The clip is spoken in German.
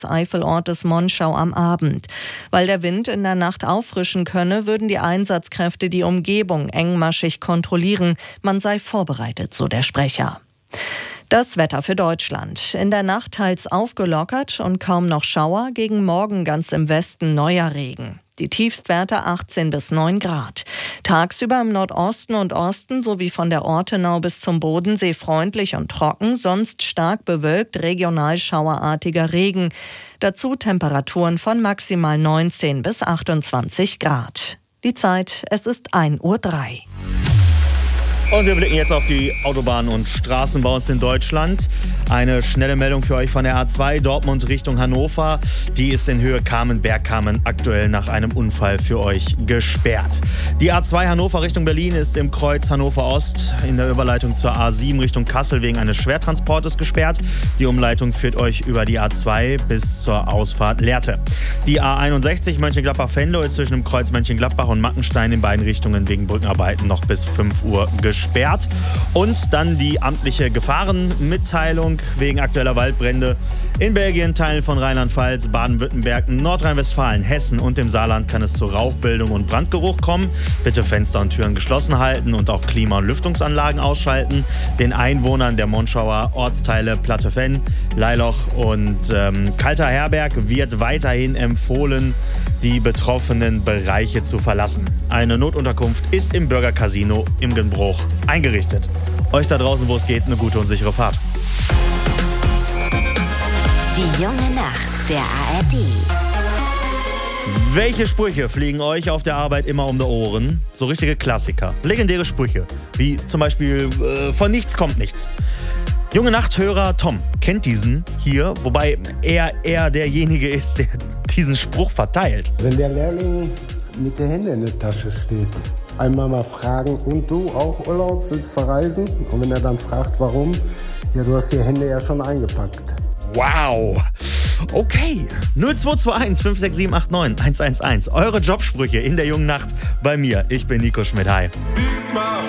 Eifelortes Monschau am Abend. Weil der Wind in der Nacht auffrischen könne, würden die Einsatzkräfte die Umgebung engmaschig kontrollieren. Man sei vorbereitet, so der Sprecher. Das Wetter für Deutschland. In der Nacht teils aufgelockert und kaum noch Schauer, gegen Morgen ganz im Westen neuer Regen. Die Tiefstwerte 18 bis 9 Grad. Tagsüber im Nordosten und Osten sowie von der Ortenau bis zum Bodensee freundlich und trocken, sonst stark bewölkt, regional schauerartiger Regen. Dazu Temperaturen von maximal 19 bis 28 Grad. Die Zeit, es ist 1:03 Uhr. Und wir blicken jetzt auf die Autobahnen und Straßen bei uns in Deutschland. Eine schnelle Meldung für euch von der A2 Dortmund Richtung Hannover. Die ist in Höhe Kamen-Bergkamen aktuell nach einem Unfall für euch gesperrt. Die A2 Hannover Richtung Berlin ist im Kreuz Hannover Ost in der Überleitung zur A7 Richtung Kassel wegen eines Schwertransportes gesperrt. Die Umleitung führt euch über die A2 bis zur Ausfahrt Lehrte. Die A61 Mönchengladbach-Venlo ist zwischen dem Kreuz Mönchengladbach und Mackenstein in beiden Richtungen wegen Brückenarbeiten noch bis 5 Uhr gesperrt. Und dann die amtliche Gefahrenmitteilung wegen aktueller Waldbrände in Belgien, Teilen von Rheinland-Pfalz, Baden-Württemberg, Nordrhein-Westfalen, Hessen und dem Saarland kann es zu Rauchbildung und Brandgeruch kommen. Bitte Fenster und Türen geschlossen halten und auch Klima- und Lüftungsanlagen ausschalten. Den Einwohnern der Monschauer Ortsteile Plattefenn, Leiloch und Kalter Herberg wird weiterhin empfohlen, die betroffenen Bereiche zu verlassen. Eine Notunterkunft ist im Bürgercasino im Genbruch eingerichtet. Euch da draußen, wo es geht, eine gute und sichere Fahrt. Die junge Nacht der ARD. Welche Sprüche fliegen euch auf der Arbeit immer um die Ohren? So richtige Klassiker. Legendäre Sprüche, wie zum Beispiel von nichts kommt nichts. Junge Nachthörer Tom kennt diesen hier, wobei er eher derjenige ist, der diesen Spruch verteilt. Wenn der Lehrling mit der Hände in der Tasche steht, einmal mal fragen, und du auch Urlaub, willst verreisen? Und wenn er dann fragt, warum, ja, du hast die Hände ja schon eingepackt. Wow. Okay. 0221 56789 111. Eure Jobsprüche in der jungen Nacht bei mir. Ich bin Nico Schmidt. Hi.